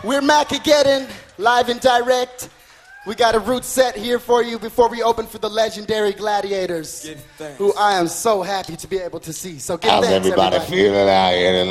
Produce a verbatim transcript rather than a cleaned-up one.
We're Macageddon, live and direct. We got a root set here for you before we open for the legendary Gladiators, who I am so happy to be able to see. So give How's thanks, everybody, everybody feeling out here tonight?